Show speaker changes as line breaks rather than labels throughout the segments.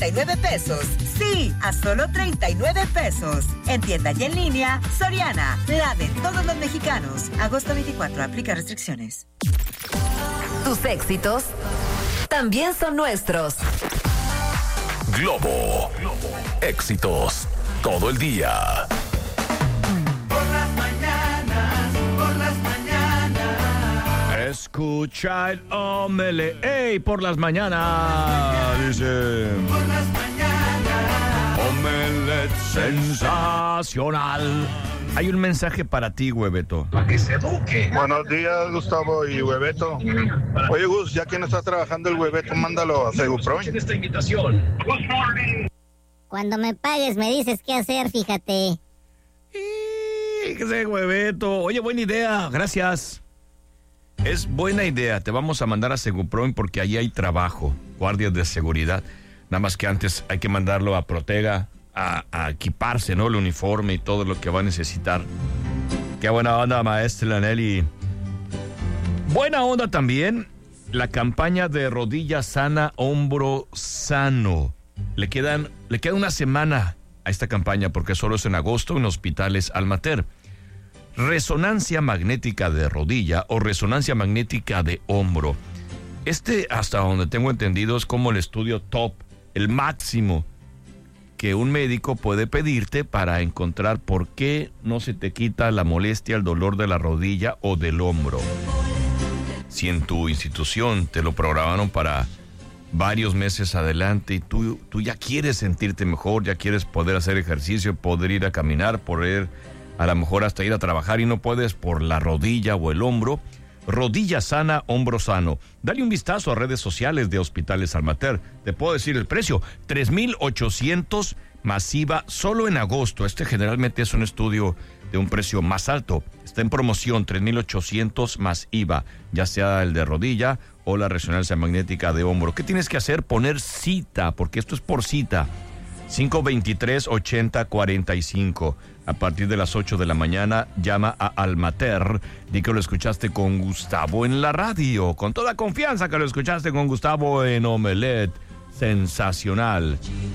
39 pesos. Sí, a solo 39 pesos. En tienda y en línea, Soriana, la de todos los mexicanos. Agosto 24, aplica restricciones.
Tus éxitos también son nuestros.
Globo. Éxitos todo el día.
Por las mañanas.
Escucha el Omelette. ¡Ey! Por las mañanas. Dice.
Por las mañanas.
Omelette sensacional. Hay un mensaje para ti, Hueveto.
Para que se eduque.
Buenos días, Gustavo y Hueveto. Oye, Gus, ya que no está trabajando el Hueveto, mándalo a Segupro.
Esta invitación.
Cuando me pagues me dices qué hacer, fíjate.
¿Qué sé, Hueveto? Oye, buena idea, gracias. Es buena idea, te vamos a mandar a Seguproin porque allí hay trabajo, guardias de seguridad. Nada más que antes hay que mandarlo a Protega a equiparse, ¿no? El uniforme y todo lo que va a necesitar. Qué buena onda, maestra Nelly. Buena onda también la campaña de rodilla sana, hombro sano. Le queda una semana a esta campaña porque solo es en agosto en hospitales Almater. Resonancia magnética de rodilla o resonancia magnética de hombro. Hasta donde tengo entendido, es como el estudio top, el máximo que un médico puede pedirte para encontrar por qué no se te quita la molestia, el dolor de la rodilla o del hombro. Si en tu institución te lo programaron para varios meses adelante y tú ya quieres sentirte mejor, ya quieres poder hacer ejercicio, poder ir a caminar, poder a lo mejor hasta ir a trabajar y no puedes por la rodilla o el hombro, rodilla sana, hombro sano. Dale un vistazo a redes sociales de Hospitales Almater. Te puedo decir el precio, 3,800 masiva solo en agosto. Generalmente es un estudio de un precio más alto. Está en promoción, 3,800 más IVA, ya sea el de rodilla o la resonancia magnética de hombro. ¿Qué tienes que hacer? Poner cita, porque esto es por cita. 523-8045. A partir de las 8 de la mañana, llama a Almater. Di que lo escuchaste con Gustavo en la radio. Con toda confianza que lo escuchaste con Gustavo en Omelette. Sensacional.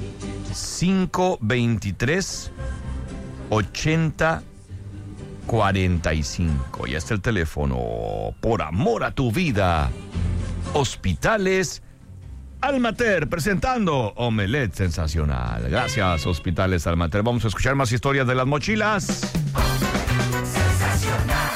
523-8045. Ya está el teléfono. Por amor a tu vida. Hospitales Almater, presentando Omelette Sensacional. Gracias, Hospitales Almater. Vamos a escuchar más historias de las mochilas.
Sensacional.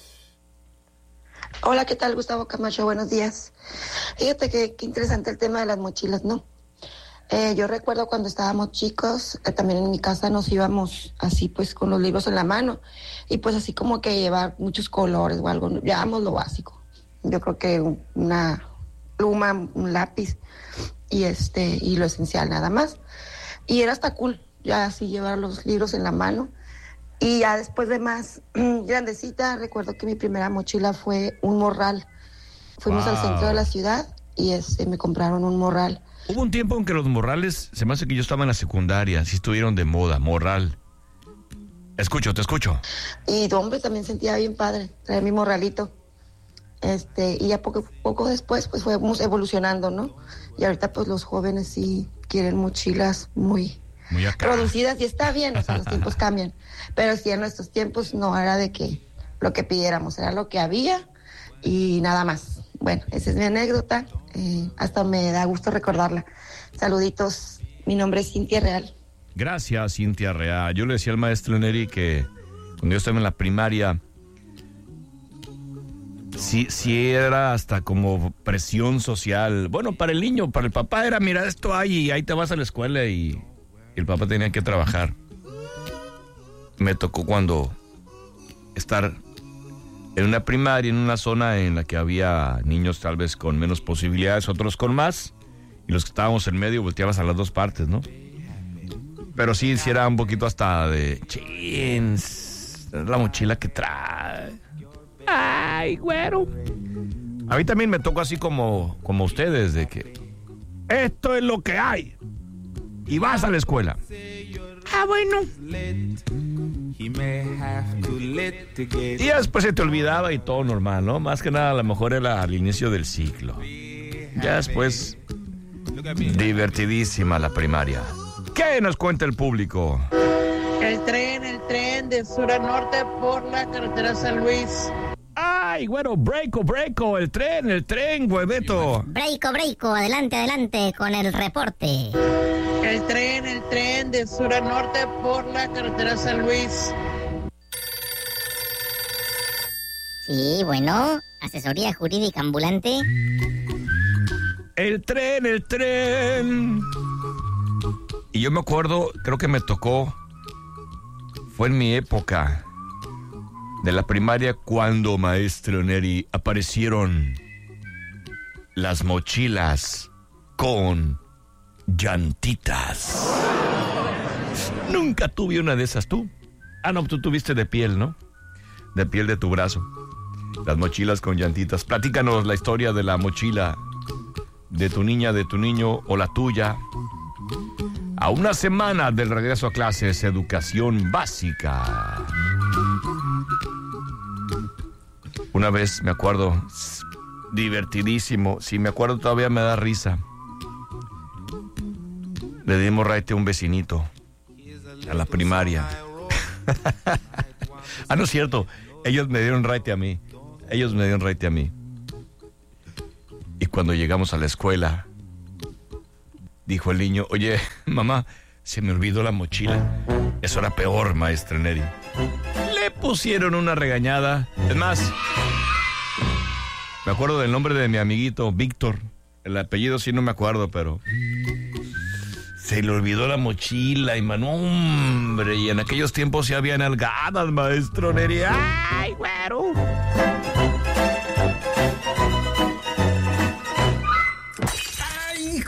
Hola, ¿qué tal, Gustavo Camacho? Buenos días. Fíjate qué interesante el tema de las mochilas, ¿no? Yo recuerdo cuando estábamos chicos, también en mi casa nos íbamos así pues con los libros en la mano y pues así como que llevar muchos colores o algo, llevamos lo básico. Yo creo que una pluma, un lápiz y lo esencial nada más. Y era hasta cool, ya así llevar los libros en la mano. Y ya después de más grandecita, recuerdo que mi primera mochila fue un morral. Fuimos al centro de la ciudad y me compraron un morral.
Hubo un tiempo en que los morrales, se me hace que yo estaba en la secundaria, sí estuvieron de moda, morral. Te escucho.
Y hombre, también sentía bien padre traer mi morralito. Y ya poco después pues fuimos evolucionando, ¿no? Y ahorita pues los jóvenes sí quieren mochilas muy producidas y está bien, o sea, los tiempos cambian. Pero sí, en nuestros tiempos no era de que lo que pidiéramos, era lo que había y nada más. Bueno, esa es mi anécdota, hasta me da gusto recordarla. Saluditos, mi nombre es Cintia Real.
Gracias, Cintia Real. Yo le decía al maestro Neri que cuando yo estaba en la primaria, sí era hasta como presión social. Bueno, para el niño, para el papá era, mira, esto hay y ahí te vas a la escuela y el papá tenía que trabajar. Me tocó cuando estar en una primaria, en una zona en la que había niños tal vez con menos posibilidades, otros con más, y los que estábamos en medio volteabas a las dos partes, ¿no? Pero sí era un poquito hasta de, chins, la mochila que trae. Ay, güero. A mí también me tocó así como ustedes, de que esto es lo que hay y vas a la escuela. Ah, bueno. Y ya después se te olvidaba y todo normal, ¿no? Más que nada a lo mejor era al inicio del ciclo. Ya después Divertidísima la primaria. ¿Qué nos cuenta el público?
El tren de sur a norte por la carretera San Luis.
Ay, bueno, breako, el tren, hueveto.
Breako, adelante con el reporte.
El tren de sur a norte por la carretera San Luis.
Sí, bueno, asesoría jurídica ambulante.
El tren. Y yo me acuerdo, creo que me tocó, fue en mi época de la primaria cuando, maestro Neri, aparecieron las mochilas con llantitas. Nunca tuve una de esas, ¿tú? Ah, no, tú tuviste de piel, ¿no? De piel de tu brazo. Las mochilas con llantitas. Platícanos la historia de la mochila de tu niña, de tu niño o la tuya. A una semana del regreso a clases, educación básica. Una vez, me acuerdo, divertidísimo, si me acuerdo todavía me da risa. Le dimos raite a un vecinito, a la primaria. Ah, no es cierto, ellos me dieron raite a mí. Y cuando llegamos a la escuela, dijo el niño, oye, mamá, se me olvidó la mochila. Eso era peor, maestra Neri. Le pusieron una regañada. Es más, me acuerdo del nombre de mi amiguito, Víctor. El apellido sí no me acuerdo, pero se le olvidó la mochila, y hombre, y en aquellos tiempos sí había nalgadas, maestro Neri. ¡Ay, güey!